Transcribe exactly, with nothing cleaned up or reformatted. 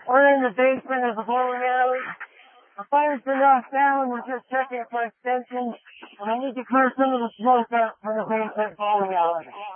We're in the basement of the bowling alley. The fire's been knocked down. We're just checking for extensions. And I need to clear some of the smoke out from the basement bowling alley.